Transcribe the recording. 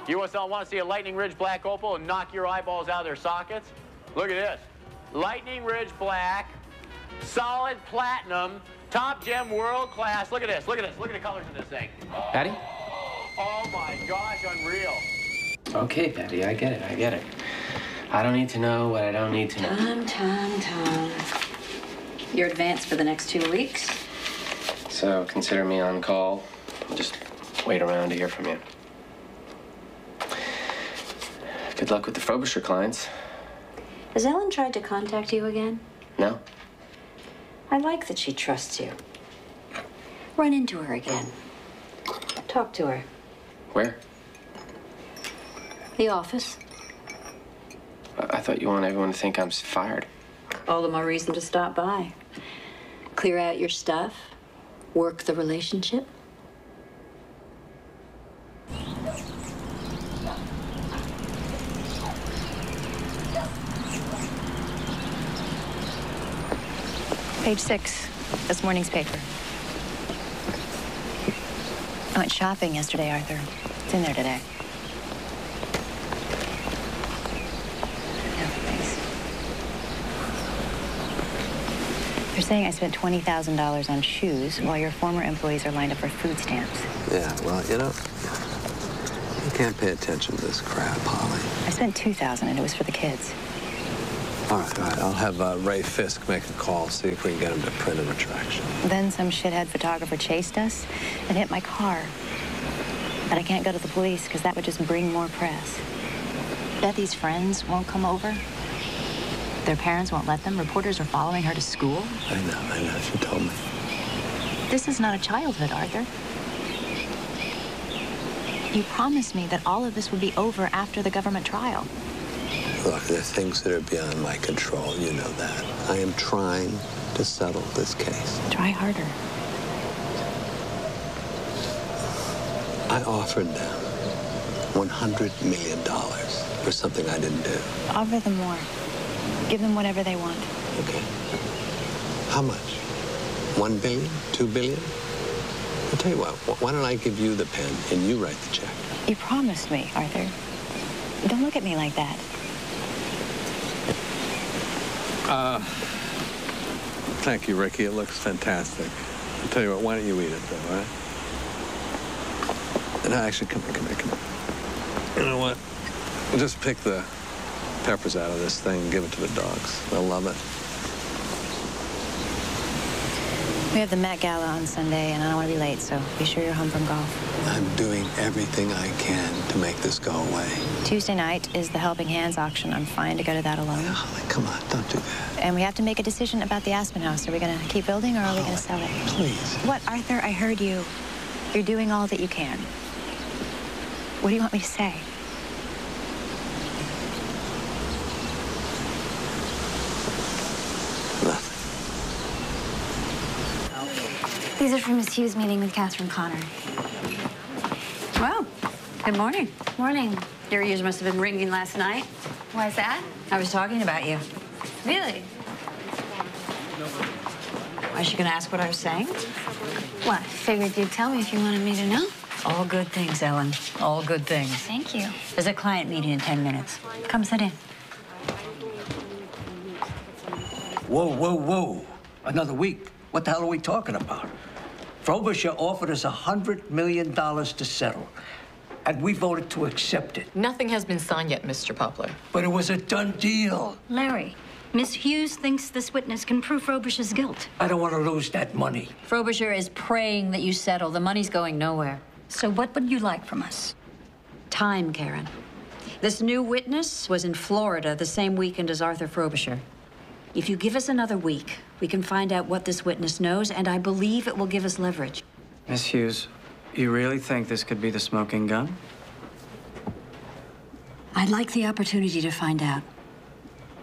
You want to see a Lightning Ridge Black Opal and knock your eyeballs out of their sockets? Look at this. Lightning Ridge Black, solid platinum, top gem, world class. Look at this, look at this, look at the colors in this thing. Patty? Oh my gosh, unreal. Okay, Patty, I get it. I don't need to know what I don't need to know. Tom. You're advanced for the next 2 weeks. So consider me on call. Just wait around to hear from you. Good luck with the Frobisher clients. Has Ellen tried to contact you again? No? I like that she trusts you. Run into her again. Talk to her. Where? The office. I thought you wanted everyone to think I'm fired. All the more reason to stop by. Clear out your stuff. Work the relationship. Page 6, this morning's paper. I went shopping yesterday, Arthur. It's in there today. They're saying I spent $20,000 on shoes while your former employees are lined up for food stamps. Yeah, well, you know, you can't pay attention to this crap, Holly. I spent $2,000 and it was for the kids. All right. I'll have Ray Fisk make a call, see if we can get him to print a retraction. Then some shithead photographer chased us and hit my car. But I can't go to the police because that would just bring more press. Bethy's friends won't come over. Their parents won't let them. Reporters are following her to school. I know. She told me. This is not a childhood, Arthur. You promised me that all of this would be over after the government trial. Look, there are things that are beyond my control. You know that. I am trying to settle this case. Try harder. I offered them $100 million for something I didn't do. Offer them more. Give them whatever they want. Okay. How much? 1 billion? 2 billion? I'll tell you what, why don't I give you the pen and you write the check? You promised me, Arthur. Don't look at me like that. Thank you, Ricky. It looks fantastic. I'll tell you what, why don't you eat it, though, all right? No, actually, come here. You know what? We'll just pick the peppers out of this thing and give it to the dogs. They'll love it. We have the Met Gala on Sunday, and I don't want to be late, so be sure you're home from golf. I'm doing everything I can to make this go away. Tuesday night is the Helping Hands auction. I'm fine to go to that alone. Holly, come on, don't do that. And we have to make a decision about the Aspen House. Are we going to keep building, or are we going to sell it? Please. What, Arthur? I heard you. You're doing all that you can. What do you want me to say? These are from Miss Hughes' meeting with Catherine Connor. Well, good morning. Morning. Your ears must have been ringing last night. Why is that? I was talking about you. Really? Was she gonna ask what I was saying? Well, I figured you'd tell me if you wanted me to know. All good things, Ellen. All good things. Thank you. There's a client meeting in 10 minutes. Come sit in. Whoa. Another week. What the hell are we talking about? Frobisher offered us $100 million to settle, and we voted to accept it. Nothing has been signed yet, Mr. Poplar. But it was a done deal. Larry, Miss Hughes thinks this witness can prove Frobisher's guilt. I don't want to lose that money. Frobisher is praying that you settle. The money's going nowhere. So what would you like from us? Time, Karen. This new witness was in Florida the same weekend as Arthur Frobisher. If you give us another week, we can find out what this witness knows, and I believe it will give us leverage. Miss Hughes, you really think this could be the smoking gun? I'd like the opportunity to find out.